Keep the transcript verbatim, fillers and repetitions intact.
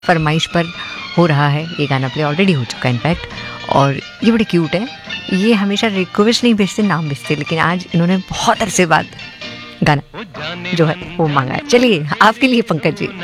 फरमाइश पर हो रहा है ये गाना प्ले, ऑलरेडी हो चुका है इनफैक्ट, और ये बड़े क्यूट है। ये हमेशा रिक्वेस्ट नहीं भेजते, नाम भेजते, लेकिन आज इन्होंने बहुत अरसे बाद गाना जो है वो मांगा है। चलिए आपके लिए पंकज जी।